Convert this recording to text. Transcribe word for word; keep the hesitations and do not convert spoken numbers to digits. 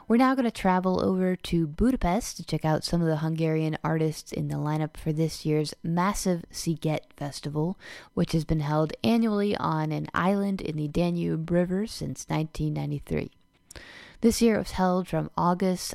We're now going to travel over to Budapest to check out some of the Hungarian artists in the lineup for this year's massive Sziget Festival, which has been held annually on an island in the Danube River since nineteen ninety-three. This year it was held from August